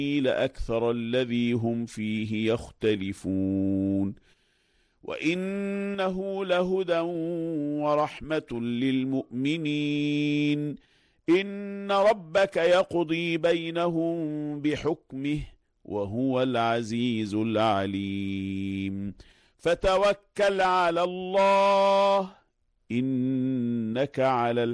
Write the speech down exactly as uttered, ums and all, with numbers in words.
لأكثر الذي هم فيه يختلفون وإنه لهدى ورحمة للمؤمنين إن ربك يقضي بينهم بحكمه وهو العزيز العليم فتوكل على الله إنك على